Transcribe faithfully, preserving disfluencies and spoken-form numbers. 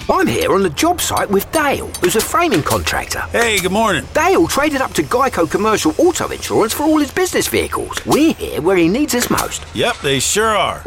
I'm here on the job site with Dale, who's a framing contractor. Hey, good morning. Dale traded up to Geico Commercial Auto Insurance for all his business vehicles. We're here where he needs us most. Yep, they sure are.